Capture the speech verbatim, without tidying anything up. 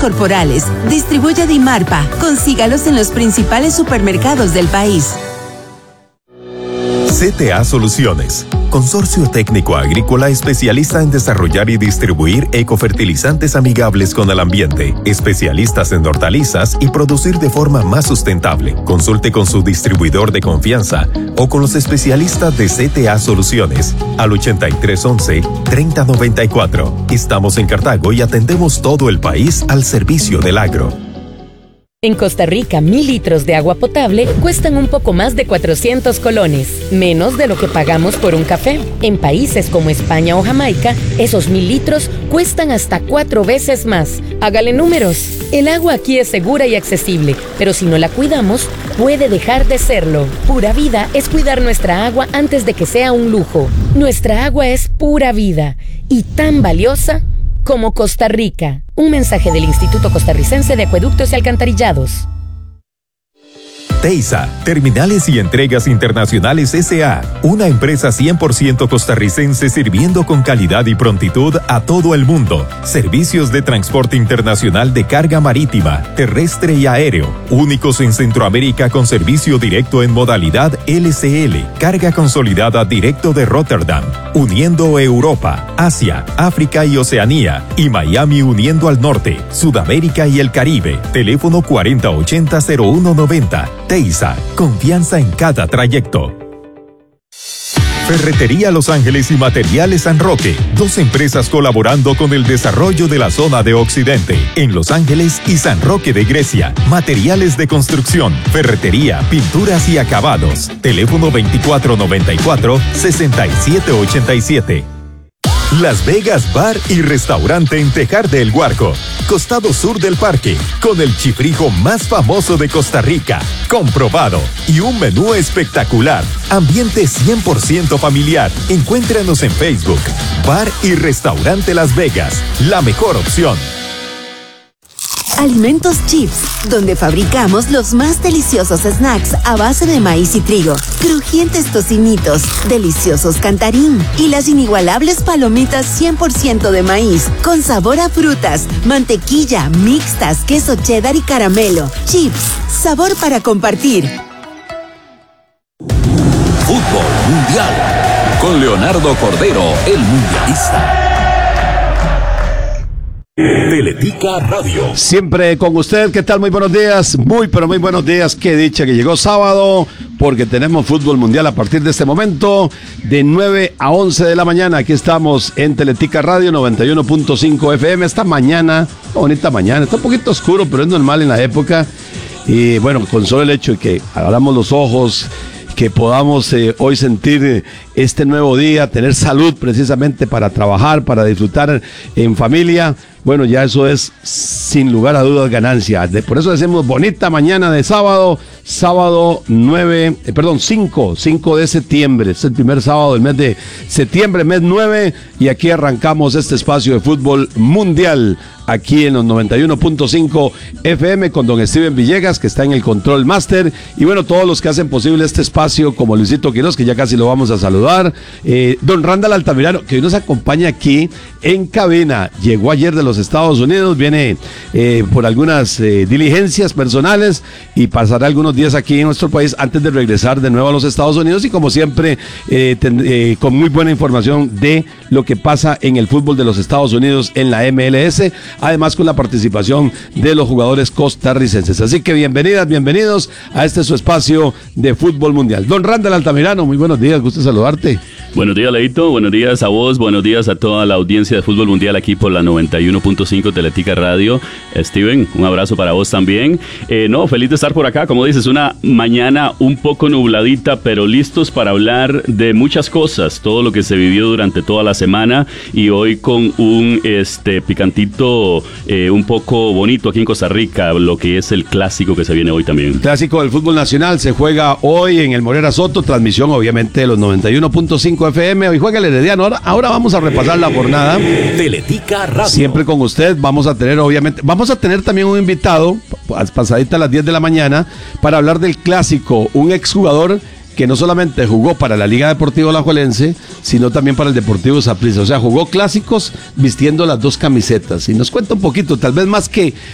corporales. Distribuye Dimarpa. Consígalos en los principales supermercados del país. C T A Soluciones, consorcio técnico agrícola especialista en desarrollar y distribuir ecofertilizantes amigables con el ambiente, especialistas en hortalizas y producir de forma más sustentable. Consulte con su distribuidor de confianza o con los especialistas de C T A Soluciones al ochenta y tres once, treinta noventa y cuatro. Estamos en Cartago y atendemos todo el país al servicio del agro. En Costa Rica, mil litros de agua potable cuestan un poco más de cuatrocientos colones, menos de lo que pagamos por un café. En países como España o Jamaica, esos mil litros cuestan hasta cuatro veces más. Hágale números. El agua aquí es segura y accesible, pero si no la cuidamos, puede dejar de serlo. Pura Vida es cuidar nuestra agua antes de que sea un lujo. Nuestra agua es pura vida y tan valiosa como Costa Rica. Un mensaje del Instituto Costarricense de Acueductos y Alcantarillados. Teisa, Terminales y Entregas Internacionales S A, una empresa cien por ciento costarricense sirviendo con calidad y prontitud a todo el mundo. Servicios de transporte internacional de carga marítima, terrestre y aéreo, únicos en Centroamérica con servicio directo en modalidad L C L, carga consolidada directo de Rotterdam, uniendo Europa, Asia, África y Oceanía, y Miami uniendo al norte, Sudamérica y el Caribe. Teléfono cuarenta ochenta cero uno noventa. Teisa, confianza en cada trayecto. Ferretería Los Ángeles y Materiales San Roque, dos empresas colaborando con el desarrollo de la zona de Occidente, en Los Ángeles y San Roque de Grecia. Materiales de construcción, ferretería, pinturas y acabados. Teléfono veinticuatro noventa y cuatro, sesenta y siete ochenta y siete. Las Vegas Bar y Restaurante en Tejar del Guarco, costado sur del parque, con el chifrijo más famoso de Costa Rica, comprobado, y un menú espectacular, ambiente cien por ciento familiar. Encuéntranos en Facebook, Bar y Restaurante Las Vegas, la mejor opción. Alimentos Chips, donde fabricamos los más deliciosos snacks a base de maíz y trigo, crujientes tocinitos, deliciosos cantarín y las inigualables palomitas cien por ciento de maíz, con sabor a frutas, mantequilla, mixtas, queso cheddar y caramelo. Chips, sabor para compartir. Fútbol Mundial, con Leonardo Cordero, el mundialista. Teletica Radio. Siempre con usted, ¿qué tal? Muy buenos días, muy pero muy buenos días. Qué dicha que llegó sábado, porque tenemos fútbol mundial a partir de este momento, de nueve a once de la mañana. Aquí estamos en Teletica Radio noventa y uno punto cinco F M. Esta mañana, bonita mañana, está un poquito oscuro, pero es normal en la época. Y bueno, con solo el hecho de que abramos los ojos, que podamos eh, hoy sentir eh, este nuevo día, tener salud precisamente para trabajar, para disfrutar en familia, bueno, ya eso es sin lugar a dudas ganancia. De, por eso decimos bonita mañana de sábado, sábado nueve, eh, perdón, cinco de septiembre, es el primer sábado del mes de septiembre, mes nueve, y aquí arrancamos este espacio de fútbol mundial, aquí en los noventa y uno punto cinco F M con don Steven Villegas, que está en el Control Master, y bueno, todos los que hacen posible este espacio, como Luisito Quiroz, que ya casi lo vamos a saludar, eh, don Randall Altamirano, que hoy nos acompaña aquí en cabina, llegó ayer de los Estados Unidos, viene eh, por algunas eh, diligencias personales y pasará algunos días aquí en nuestro país antes de regresar de nuevo a los Estados Unidos, y como siempre eh, ten, eh, con muy buena información de lo que pasa en el fútbol de los Estados Unidos en la M L S, además con la participación de los jugadores costarricenses. Así que bienvenidas, bienvenidos a este su espacio de fútbol mundial. Don Randall Altamirano, muy buenos días, gusto saludarte. Buenos días, Leito, buenos días a vos, buenos días a toda la audiencia de fútbol mundial aquí por la noventa y uno punto cinco Teletica Radio. Steven, un abrazo para vos también. Eh, no, feliz de estar por acá, como dices, una mañana un poco nubladita, pero listos para hablar de muchas cosas, todo lo que se vivió durante toda la semana, y hoy con un este picantito eh, un poco bonito aquí en Costa Rica, lo que es el clásico que se viene hoy también. Clásico del fútbol nacional se juega hoy en el Morera Soto, transmisión obviamente de los noventa y uno punto cinco F M, hoy juega el Herediano. Ahora, ahora vamos a repasar la jornada. Teletica Radio. Siempre con usted, vamos a tener obviamente, vamos a tener también un invitado, pasadita a las diez de la mañana, para hablar del clásico, un exjugador que no solamente jugó para la Liga Deportiva Alajuelense, sino también para el Deportivo Saprissa. O sea, jugó clásicos vistiendo las dos camisetas. Y nos cuenta un poquito, tal vez más que